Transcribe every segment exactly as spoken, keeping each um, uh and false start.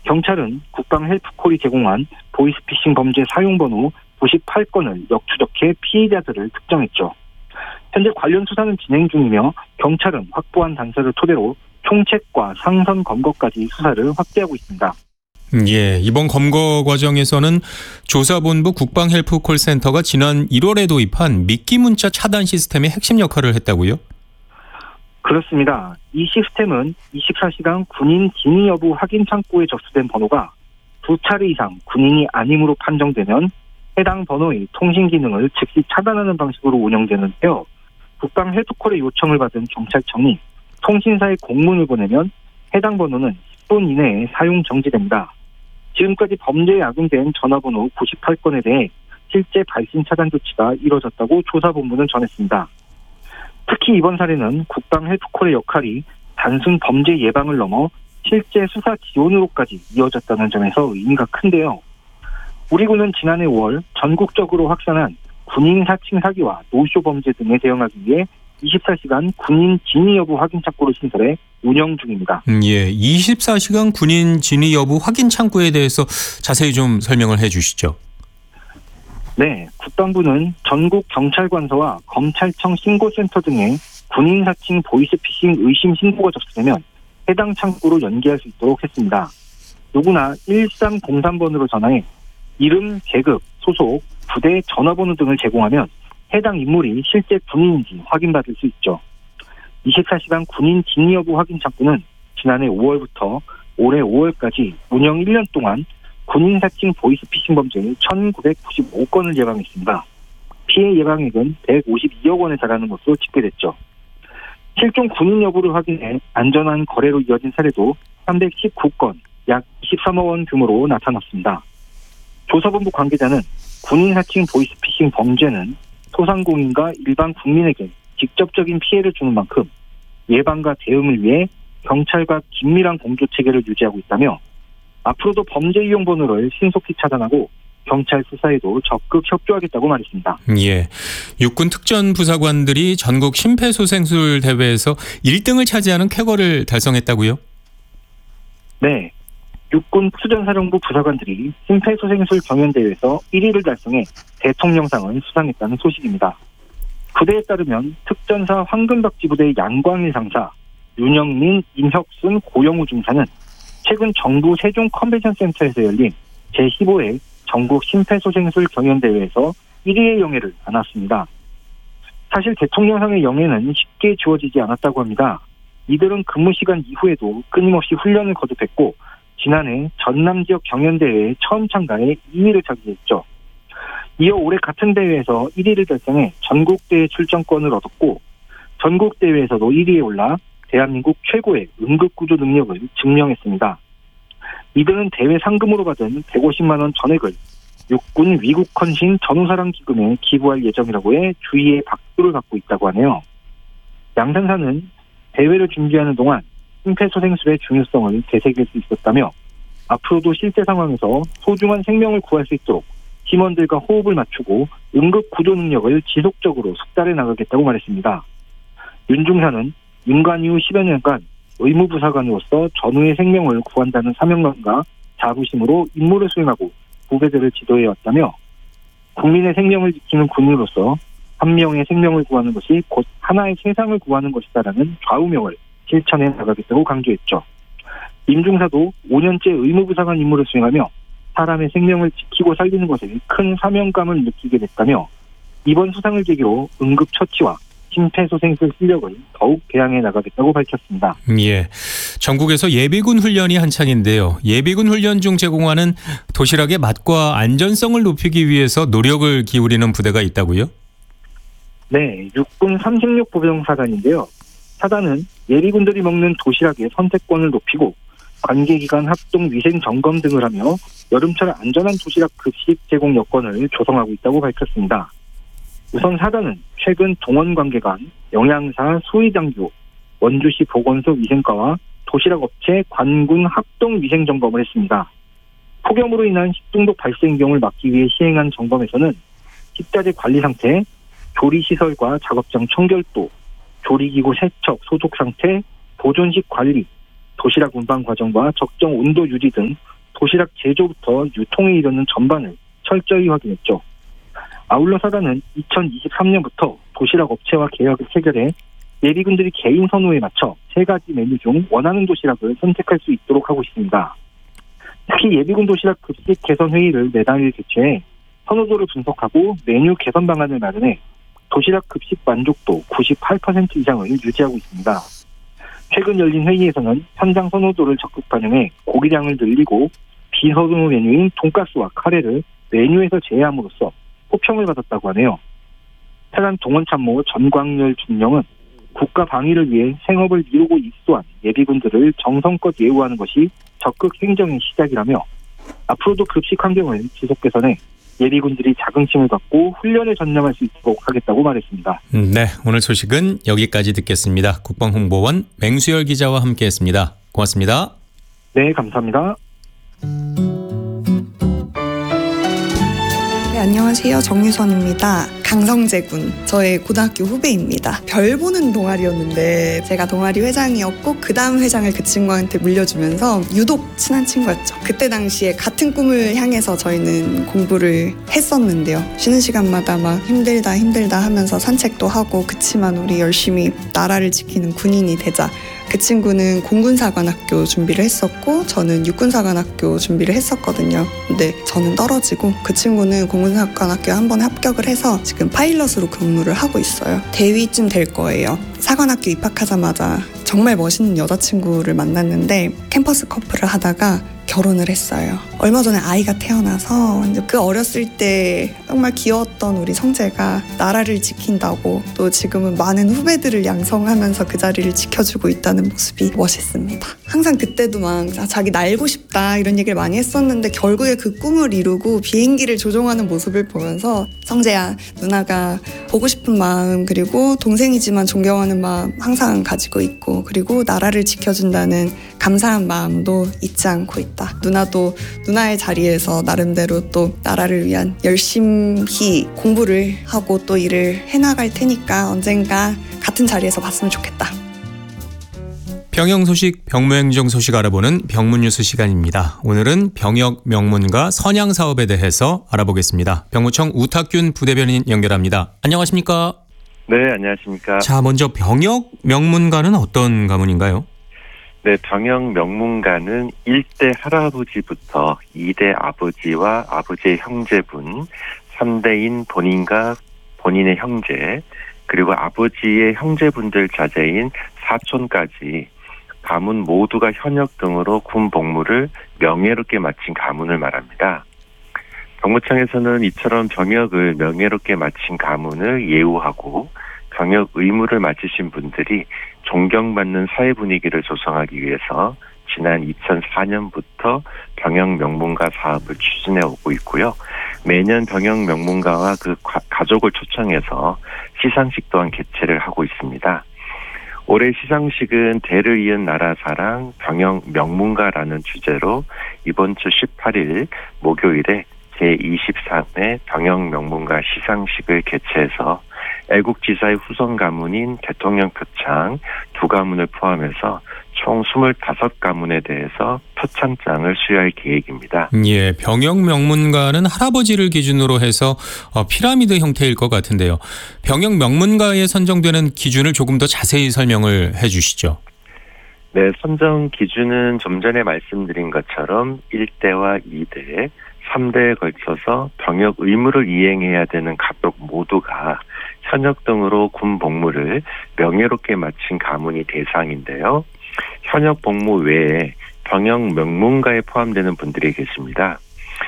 경찰은 국방 헬프콜이 제공한 보이스피싱 범죄 사용번호 구십팔 건을 역추적해 피해자들을 특정했죠. 현재 관련 수사는 진행 중이며 경찰은 확보한 단서를 토대로 총책과 상선 검거까지 수사를 확대하고 있습니다. 예, 이번 검거 과정에서는 조사본부 국방헬프콜센터가 지난 일월에 도입한 미끼 문자 차단 시스템의 핵심 역할을 했다고요? 그렇습니다. 이 시스템은 이십사 시간 군인 진위 여부 확인 창구에 접수된 번호가 두 차례 이상 군인이 아님으로 판정되면 해당 번호의 통신 기능을 즉시 차단하는 방식으로 운영되는데요. 국방 헬프콜의 요청을 받은 경찰청이 통신사에 공문을 보내면 해당 번호는 십 분 이내에 사용 정지됩니다. 지금까지 범죄에 악용된 전화번호 구십팔 건에 대해 실제 발신 차단 조치가 이뤄졌다고 조사본부는 전했습니다. 특히 이번 사례는 국방 헬프콜의 역할이 단순 범죄 예방을 넘어 실제 수사 지원으로까지 이어졌다는 점에서 의미가 큰데요. 우리 군은 지난해 오월 전국적으로 확산한 군인 사칭 사기와 노쇼 범죄 등에 대응하기 위해 이십사 시간 군인 진위 여부 확인 창구를 신설해 운영 중입니다. 음, 예, 이십사 시간 군인 진위 여부 확인 창구에 대해서 자세히 좀 설명을 해 주시죠. 네, 국방부는 전국 경찰관서와 검찰청 신고센터 등의 군인 사칭 보이스피싱 의심 신고가 접수되면 해당 창구로 연계할 수 있도록 했습니다. 누구나 일삼공삼 번으로 전화해 이름, 계급, 소속, 부대 전화번호 등을 제공하면 해당 인물이 실제 군인인지 확인받을 수 있죠. 이십사 시간 군인 진위 여부 확인 창구는 지난해 오월부터 올해 오월까지 운영 일 년 동안 군인 사칭 보이스피싱 범죄 천구백구십오 건을 예방했습니다. 피해 예방액은 백오십이억 원에 달하는 것으로 집계됐죠. 실종 군인 여부를 확인해 안전한 거래로 이어진 사례도 삼백십구 건, 약 이십삼억 원 규모로 나타났습니다. 조사본부 관계자는 군인 사칭 보이스피싱 범죄는 소상공인과 일반 국민에게 직접적인 피해를 주는 만큼 예방과 대응을 위해 경찰과 긴밀한 공조 체계를 유지하고 있다며 앞으로도 범죄 이용 번호를 신속히 차단하고 경찰 수사에도 적극 협조하겠다고 말했습니다. 예, 육군 특전부사관들이 전국 심폐소생술 대회에서 일 등을 차지하는 쾌거를 달성했다고요? 네, 육군 수전사령부 부사관들이 심폐소생술 경연대회에서 일 위를 달성해 대통령상을 수상했다는 소식입니다. 부대에 따르면 특전사 황금박쥐 부대 양광일 상사, 윤영민, 임혁순, 고영우 중사는 최근 정부 세종 컨벤션 센터에서 열린 제십오 회 전국 심폐소생술 경연대회에서 일 위의 영예를 안았습니다. 사실 대통령상의 영예는 쉽게 주어지지 않았다고 합니다. 이들은 근무 시간 이후에도 끊임없이 훈련을 거듭했고 지난해 전남 지역 경연대회에 처음 참가해 이 위를 차지했죠. 이어 올해 같은 대회에서 일 위를 달성해 전국대회 출전권을 얻었고 전국대회에서도 일 위에 올라 대한민국 최고의 응급구조 능력을 증명했습니다. 이들은 대회 상금으로 받은 백오십만 원 전액을 육군 위국헌신 전후사랑 기금에 기부할 예정이라고 해 주위의 박수를 받고 있다고 하네요. 양 상사는 대회를 준비하는 동안 심폐소생술의 중요성을 되새길 수 있었다며 앞으로도 실제 상황에서 소중한 생명을 구할 수 있도록 팀원들과 호흡을 맞추고 응급구조 능력을 지속적으로 숙달해 나가겠다고 말했습니다. 윤 중사는 임관 이후 십여 년간 의무부사관으로서 전우의 생명을 구한다는 사명감과 자부심으로 임무를 수행하고 후배들을 지도해왔다며 국민의 생명을 지키는 군인으로서 한 명의 생명을 구하는 것이 곧 하나의 세상을 구하는 것이다라는 좌우명을 실천해 나가겠다고 강조했죠. 임 중사도 오 년째 의무부사관 임무를 수행하며 사람의 생명을 지키고 살리는 것에 큰 사명감을 느끼게 됐다며 이번 수상을 계기로 응급처치와 심폐소생술 실력을 더욱 배양해 나가겠다고 밝혔습니다. 예, 전국에서 예비군 훈련이 한창인데요. 예비군 훈련 중 제공하는 도시락의 맛과 안전성을 높이기 위해서 노력을 기울이는 부대가 있다고요? 네, 육군 삼십육 보병사단인데요. 사단은 예비군들이 먹는 도시락의 선택권을 높이고 관계기관 합동 위생 점검 등을 하며 여름철 안전한 도시락 급식 제공 여건을 조성하고 있다고 밝혔습니다. 우선 사단은 최근 동원관계관, 영양사, 수의장교, 원주시 보건소 위생과와 도시락업체, 관군 합동 위생 점검을 했습니다. 폭염으로 인한 식중독 발생 경우를 막기 위해 시행한 점검에서는 식자재 관리 상태, 조리시설과 작업장 청결도, 조리기구 세척, 소독 상태, 보존식 관리, 도시락 운반 과정과 적정 온도 유지 등 도시락 제조부터 유통에 이르는 전반을 철저히 확인했죠. 아울러 사단은 이천이십삼 년부터 도시락 업체와 계약을 체결해 예비군들이 개인 선호에 맞춰 세 가지 메뉴 중 원하는 도시락을 선택할 수 있도록 하고 있습니다. 특히 예비군 도시락 급식 개선 회의를 매달 개최해 선호도를 분석하고 메뉴 개선 방안을 마련해 도시락 급식 만족도 구십팔 퍼센트 이상을 유지하고 있습니다. 최근 열린 회의에서는 현장 선호도를 적극 반영해 고기량을 늘리고 비선호 메뉴인 돈가스와 카레를 메뉴에서 제외함으로써 호평을 받았다고 하네요. 사단 동원참모 전광열 중령은 국가 방위를 위해 생업을 미루고 입소한 예비군들을 정성껏 예우하는 것이 적극 행정의 시작이라며 앞으로도 급식 환경을 지속 개선해 예비군들이 자긍심을 갖고 훈련에 전념할 수 있도록 하겠다고 말했습니다. 네, 오늘 소식은 여기까지 듣겠습니다. 국방홍보원 맹수열 기자와 함께했습니다. 고맙습니다. 네, 감사합니다. 네, 안녕하세요. 정유선입니다. 강성재군, 저의 고등학교 후배입니다. 별 보는 동아리였는데 제가 동아리 회장이었고 그 다음 회장을 그 친구한테 물려주면서 유독 친한 친구였죠. 그때 당시에 같은 꿈을 향해서 저희는 공부를 했었는데요. 쉬는 시간마다 막 힘들다 힘들다 하면서 산책도 하고 그치만 우리 열심히 나라를 지키는 군인이 되자. 그 친구는 공군사관학교 준비를 했었고 저는 육군사관학교 준비를 했었거든요. 근데 저는 떨어지고 그 친구는 공군사관학교에 한번 합격을 해서 지금 파일럿으로 근무를 하고 있어요. 대위쯤 될 거예요. 사관학교 입학하자마자 정말 멋있는 여자친구를 만났는데 캠퍼스 커플을 하다가 결혼을 했어요. 얼마 전에 아이가 태어나서 이제 그 어렸을 때 정말 귀여웠던 우리 성재가 나라를 지킨다고 또 지금은 많은 후배들을 양성하면서 그 자리를 지켜주고 있다는 모습이 멋있습니다. 항상 그때도 막 자기 날고 싶다 이런 얘기를 많이 했었는데 결국에 그 꿈을 이루고 비행기를 조종하는 모습을 보면서 성재야, 누나가 보고 싶은 마음 그리고 동생이지만 존경하는 마음 항상 가지고 있고 그리고 나라를 지켜준다는 감사한 마음도 잊지 않고 있다. 누나도 누나의 자리에서 나름대로 또 나라를 위한 열심히 공부를 하고 또 일을 해나갈 테니까 언젠가 같은 자리에서 봤으면 좋겠다. 병영 소식, 병무행정 소식 알아보는 병무뉴스 시간입니다. 오늘은 병역 명문가 선양 사업에 대해서 알아보겠습니다. 병무청 우탁균 부대변인 연결합니다. 안녕하십니까? 네, 안녕하십니까? 자, 먼저 병역 명문가는 어떤 가문인가요? 네, 병역 명문가는 일 대 할아버지부터 이 대 아버지와 아버지의 형제분, 삼 대인 본인과 본인의 형제, 그리고 아버지의 형제분들 자제인 사촌까지 가문 모두가 현역 등으로 군 복무를 명예롭게 마친 가문을 말합니다. 병무청에서는 이처럼 병역을 명예롭게 마친 가문을 예우하고 병역 의무를 마치신 분들이 존경받는 사회 분위기를 조성하기 위해서 지난 이천사 년부터 병역 명문가 사업을 추진해 오고 있고요. 매년 병역 명문가와 그 가족을 초청해서 시상식 또한 개최를 하고 있습니다. 올해 시상식은 대를 이은 나라 사랑 병역 명문가라는 주제로 이번 주 십팔 일 목요일에 제이십삼 회 병역 명문가 시상식을 개최해서 애국지사의 후손 가문인 대통령 표창 두 가문을 포함해서 총 이십오 가문에 대해서 표창장을 수여할 계획입니다. 예, 병역 명문가는 할아버지를 기준으로 해서 피라미드 형태일 것 같은데요. 병역 명문가에 선정되는 기준을 조금 더 자세히 설명을 해 주시죠. 네, 선정 기준은 좀 전에 말씀드린 것처럼 일 대와 이 대, 삼 대에 걸쳐서 병역 의무를 이행해야 되는 가족 모두가 현역 등으로 군 복무를 명예롭게 마친 가문이 대상인데요. 현역 복무 외에 병역 명문가에 포함되는 분들이 계십니다.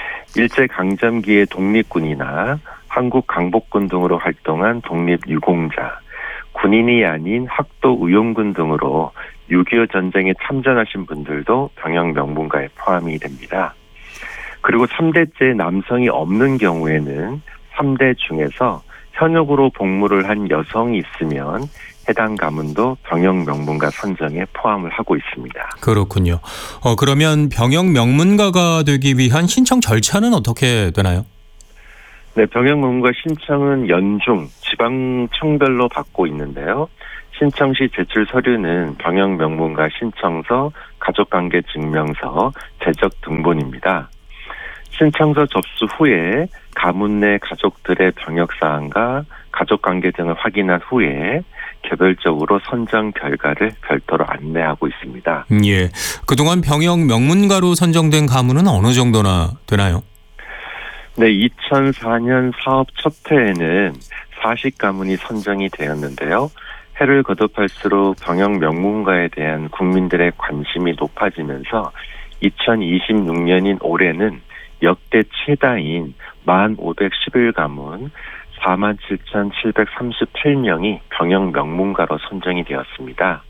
일제강점기의 독립군이나 한국강복군 등으로 활동한 독립유공자, 군인이 아닌 학도의용군 등으로 육이오 전쟁에 참전하신 분들도 병역 명문가에 포함이 됩니다. 그리고 삼 대째 남성이 없는 경우에는 삼 대 중에서 현역으로 복무를 한 여성이 있으면 해당 가문도 병역 명문가 선정에 포함을 하고 있습니다. 그렇군요. 어, 그러면 병역 명문가가 되기 위한 신청 절차는 어떻게 되나요? 네, 병역 명문가 신청은 연중 지방청별로 받고 있는데요. 신청 시 제출 서류는 병역 명문가 신청서, 가족관계 증명서 제적 등본입니다. 신청서 접수 후에 가문 내 가족들의 병역 사항과 가족관계 등을 확인한 후에 개별적으로 선정 결과를 별도로 안내하고 있습니다. 예. 그동안 병역 명문가로 선정된 가문은 어느 정도나 되나요? 네, 이천사 년 사업 첫 해에는 사십 가문이 선정이 되었는데요. 해를 거듭할수록 병역 명문가에 대한 국민들의 관심이 높아지면서 이천이십육 년인 올해는 역대 최다인 만 오백십일 가문 사만 칠천칠백삼십팔 명이 병역 명문가로 선정이 되었습니다.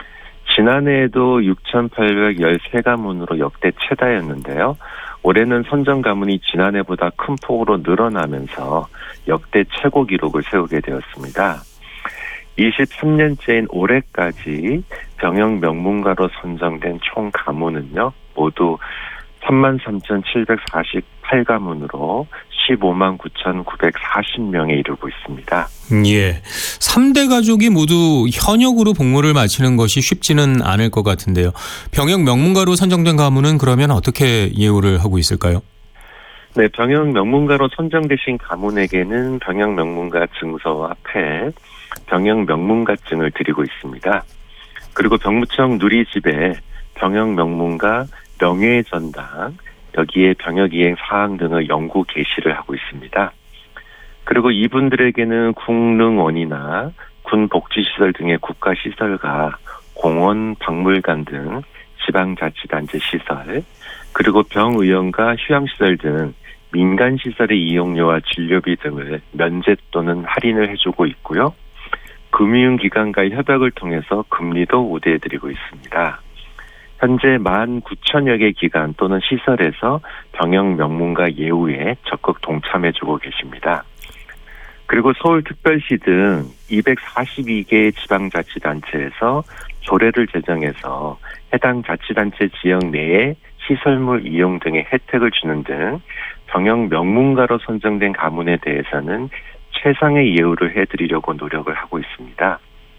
지난해에도 육천팔백십삼 가문으로 역대 최다였는데요. 올해는 선정 가문이 지난해보다 큰 폭으로 늘어나면서 역대 최고 기록을 세우게 되었습니다. 이십삼 년째인 올해까지 병역 명문가로 선정된 총 가문은요, 모두 삼만 삼천칠백사십팔 가문으로 십오만 구천구백사십 명에 이르고 있습니다. 예. 삼 대 가족이 모두 현역으로 복무를 마치는 것이 쉽지는 않을 것 같은데요. 병역 명문가로 선정된 가문은 그러면 어떻게 예우를 하고 있을까요? 네, 병역 명문가로 선정되신 가문에게는 병역 명문가 증서와 패, 병역 명문가증을 드리고 있습니다. 그리고 병무청 누리집에 병역 명문가 명예전당, 여기에 병역이행 사항 등을 연구 게시를 하고 있습니다. 그리고 이분들에게는 국능원이나 군복지시설 등의 국가시설과 공원, 박물관 등 지방자치단체 시설, 그리고 병의원과 휴양시설 등 민간시설의 이용료와 진료비 등을 면제 또는 할인을 해주고 있고요. 금융기관과의 협약을 통해서 금리도 우대해드리고 있습니다. 현재 만 구천여 개 기관 또는 시설에서 병역 명문가 예우에 적극 동참해주고 계십니다. 그리고 서울특별시 등 이백사십이 개 지방자치단체에서 조례를 제정해서 해당 자치단체 지역 내에 시설물 이용 등의 혜택을 주는 등 병역 명문가로 선정된 가문에 대해서는 최상의 예우를 해드리려고 노력을 하고 있습니다.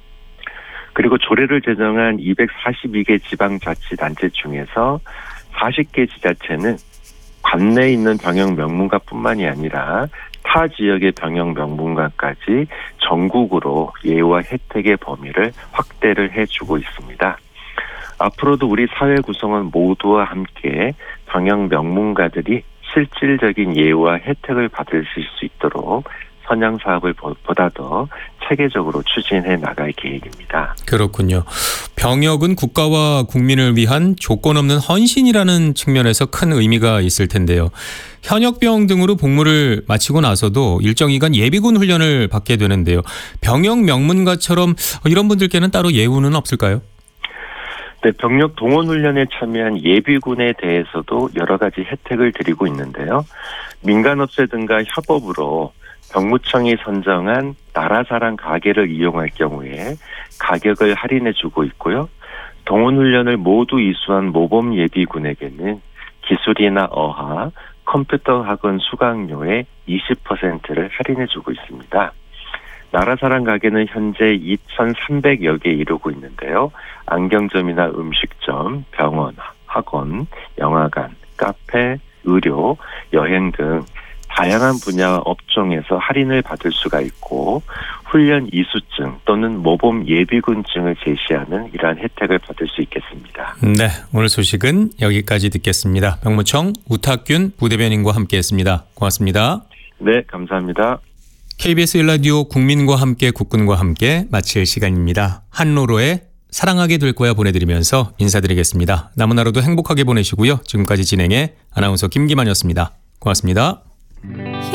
그리고 조례를 제정한 이백사십이 개 지방자치단체 중에서 사십 개 지자체는 관내에 있는 병역 명문가뿐만이 아니라 타 지역의 병역 명문가까지 전국으로 예우와 혜택의 범위를 확대를 해주고 있습니다. 앞으로도 우리 사회 구성원 모두와 함께 병역 명문가들이 실질적인 예우와 혜택을 받을 수 있도록 선양 사업을 보다 더 체계적으로 추진해 나갈 계획입니다. 그렇군요. 병역은 국가와 국민을 위한 조건 없는 헌신이라는 측면에서 큰 의미가 있을 텐데요. 현역병 등으로 복무를 마치고 나서도 일정 기간 예비군 훈련을 받게 되는데요. 병역 명문가처럼 이런 분들께는 따로 예우는 없을까요? 네, 병력 동원 훈련에 참여한 예비군에 대해서도 여러 가지 혜택을 드리고 있는데요. 민간업체 등과 협업으로 병무청이 선정한 나라사랑 가게를 이용할 경우에 가격을 할인해주고 있고요. 동원훈련을 모두 이수한 모범 예비군에게는 기술이나 어학, 컴퓨터 학원 수강료의 이십 퍼센트를 할인해주고 있습니다. 나라사랑 가게는 현재 이천삼백여 개 이루고 있는데요. 안경점이나 음식점, 병원, 학원, 영화관, 카페, 의료, 여행 등 다양한 분야 업종에서 할인을 받을 수가 있고 훈련 이수증 또는 모범 예비군증을 제시하는 이러한 혜택을 받을 수 있겠습니다. 네, 오늘 소식은 여기까지 듣겠습니다. 병무청 우탁균 부대변인과 함께했습니다. 고맙습니다. 네, 감사합니다. 케이비에스 일 라디오 국민과 함께 국군과 함께 마칠 시간입니다. 한로로의 사랑하게 될 거야 보내드리면서 인사드리겠습니다. 남은 하루도 행복하게 보내시고요. 지금까지 진행의 아나운서 김기만이었습니다. 고맙습니다.